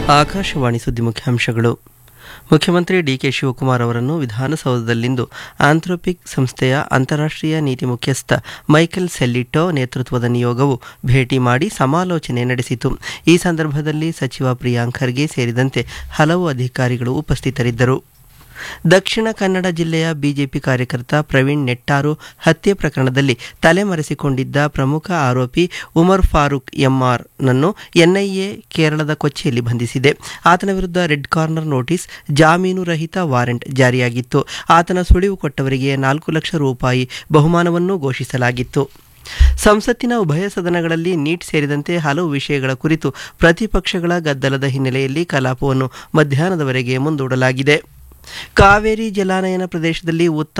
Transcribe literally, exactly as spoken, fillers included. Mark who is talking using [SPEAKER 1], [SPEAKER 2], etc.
[SPEAKER 1] ಆಕಾಶವಾಣಿ ಸುದ್ದಿ ಮುಖ್ಯಾಂಶಗಳು. ಮುಖ್ಯಮಂತ್ರಿ ಡಿಕೆ ಶಿವಕುಮಾರ್ ಅವರನ್ನು ವಿಧಾನಸೌಧದಲ್ಲಿಂದು ಆಂಥ್ರೋಪಿಕ್ ಸಂಸ್ಥೆಯ ಅಂತಾರಾಷ್ಟ್ರೀಯ ನೀತಿ ಮುಖ್ಯಸ್ಥ ಮೈಕೆಲ್ ಸೆಲ್ಲಿಟೋ ನೇತೃತ್ವದ ನಿಯೋಗವು ಭೇಟಿ ಮಾಡಿ ಸಮಾಲೋಚನೆ ನಡೆಸಿತು. ಈ ಸಂದರ್ಭದಲ್ಲಿ ಸಚಿವ ಪ್ರಿಯಾಂಕ್ ಖರ್ಗೆ ಸೇರಿದಂತೆ ಹಲವು ಅಧಿಕಾರಿಗಳು ಉಪಸ್ಥಿತರಿದ್ದರು. ದಕ್ಷಿಣ ಕನ್ನಡ ಜಿಲ್ಲೆಯ ಬಿಜೆಪಿ ಕಾರ್ಯಕರ್ತ ಪ್ರವೀಣ್ ನೆಟ್ಟಾರು ಹತ್ಯೆ ಪ್ರಕರಣದಲ್ಲಿ ತಲೆಮರೆಸಿಕೊಂಡಿದ್ದ ಪ್ರಮುಖ ಆರೋಪಿ ಉಮರ್ ಫಾರೂಕ್ ಎಂಆರ್ ನನ್ನು ಎನ್ಐಎ ಕೇರಳದ ಕೊಚ್ಚಿಯಲ್ಲಿ ಬಂಧಿಸಿದೆ. ಆತನ ವಿರುದ್ಧ ರೆಡ್ ಕಾರ್ನರ್ ನೋಟಿಸ್, ಜಾಮೀನು ರಹಿತ ವಾರೆಂಟ್ ಜಾರಿಯಾಗಿತ್ತು. ಆತನ ಸುಳಿವು ಕೊಟ್ಟವರಿಗೆ ನಾಲ್ಕು ಲಕ್ಷ ರೂಪಾಯಿ ಬಹುಮಾನವನ್ನು ಘೋಷಿಸಲಾಗಿತ್ತು. ಸಂಸತ್ತಿನ ಉಭಯ ಸದನಗಳಲ್ಲಿ ನೀಟ್ ಸೇರಿದಂತೆ ಹಲವು ವಿಷಯಗಳ ಕುರಿತು ಪ್ರತಿಪಕ್ಷಗಳ ಗದ್ದಲದ ಹಿನ್ನೆಲೆಯಲ್ಲಿ ಕಲಾಪವನ್ನು ಮಧ್ಯಾಹ್ನದವರೆಗೆ ಮುಂದೂಡಲಾಗಿದೆ. ಕಾವೇರಿ ಜಲಾನಯನ ಪ್ರದೇಶದಲ್ಲಿ ಉತ್ತಮ